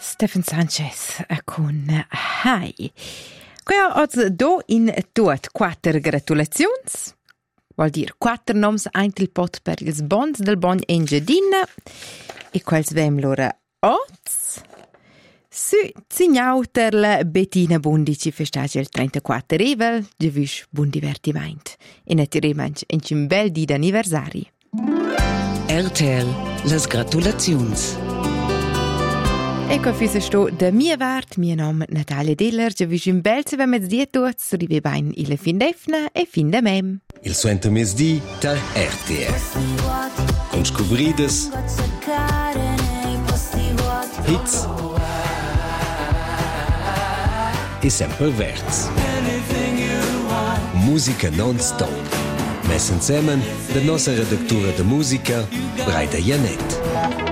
Stefan Sanchez con Hai. Quia oggi do in tuot 4 gratulazions. Vuol dire 4 noms ein il pot per ils bons del bon Engiadina. E quals vem loro oz. Su zignauter Bettina Bundici festage il 34 rivel, gevisch buon divertiment. E naturalmente un bel di d'anniversari. RTL, las gratulazions. Ecco, fisse sto da mia vart, mia nom Natalia Diller, gevisch un bel se vem die tuts, so rive bain il fin d'efna e fin da mem. Il suento mesdì da RTL. Con scobrides, hits e sempre verts. Musica non-stop. Mess insieme der nostra redaktura de musica, Breida Janett.